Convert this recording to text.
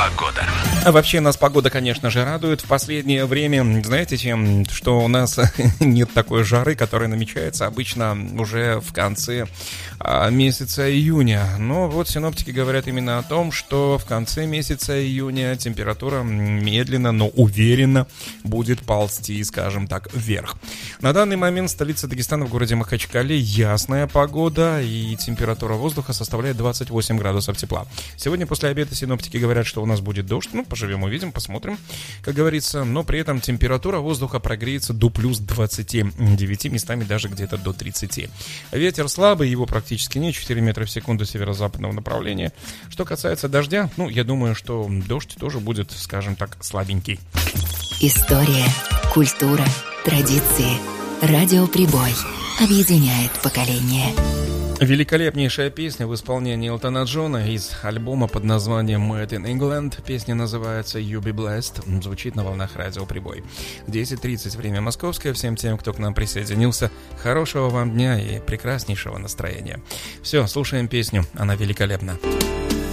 Погода. А вообще нас погода, конечно же, радует. В последнее время, знаете, чем? Что у нас нет такой жары, которая намечается обычно уже в конце месяца июня. Но вот синоптики говорят именно о том, что в конце месяца июня температура медленно, но уверенно будет ползти, скажем так, вверх. На данный момент в столице Дагестана, в городе Махачкале, ясная погода, и температура воздуха составляет 28 градусов тепла. Сегодня после обеда синоптики говорят, что у нас будет дождь. Ну, поживем, увидим, посмотрим, как говорится. Но при этом температура воздуха прогреется до плюс 29, местами даже где-то до 30. Ветер слабый, его практически нет, 4 метра в секунду северо-западного направления. Что касается дождя, ну, я думаю, что дождь тоже будет, скажем так, слабенький. История, культура, традиции. Радио Прибой объединяет поколения. Великолепнейшая песня в исполнении Элтона Джона из альбома под названием Made in England. Песня называется You Be Blessed. Звучит на волнах Радио Прибой. 10:30 время московское. Всем тем, кто к нам присоединился, хорошего вам дня и прекраснейшего настроения. Все, слушаем песню. Она великолепна.